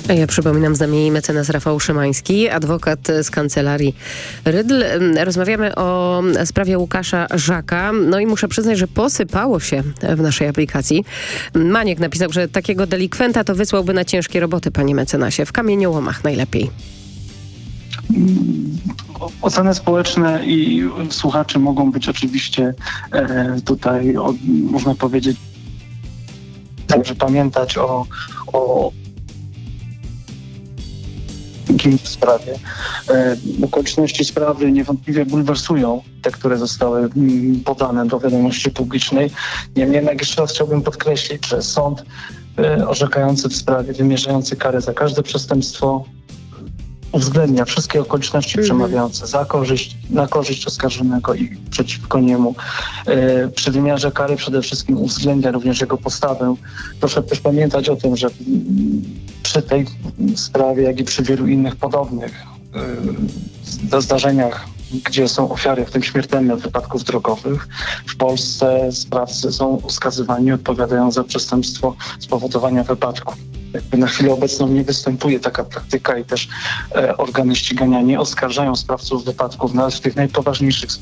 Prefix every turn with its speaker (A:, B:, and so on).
A: A ja przypominam, z nami mecenas Rafał Szymański, adwokat z kancelarii Rydl. Rozmawiamy o sprawie Łukasza Żaka. No i muszę przyznać, że posypało się w naszej aplikacji. Maniek napisał, że takiego delikwenta to wysłałby na ciężkie roboty, panie mecenasie. W kamieniołomach najlepiej.
B: Oceny społeczne i słuchacze mogą być oczywiście tutaj, można powiedzieć, także pamiętać o w sprawie. Okoliczności sprawy niewątpliwie bulwersują te, które zostały podane do wiadomości publicznej. Niemniej jednak jeszcze raz chciałbym podkreślić, że sąd orzekający w sprawie, wymierzający karę za każde przestępstwo uwzględnia wszystkie okoliczności przemawiające na korzyść oskarżonego i przeciwko niemu. Przy wymiarze kary przede wszystkim uwzględnia również jego postawę. Proszę też pamiętać o tym, że przy tej sprawie, jak i przy wielu innych podobnych zdarzeniach, gdzie są ofiary, w tym śmiertelnych wypadków drogowych, w Polsce sprawcy są skazywani, odpowiadają za przestępstwo spowodowania wypadku. Na chwilę obecną nie występuje taka praktyka i też organy ścigania nie oskarżają sprawców wypadków, nawet w tych najpoważniejszych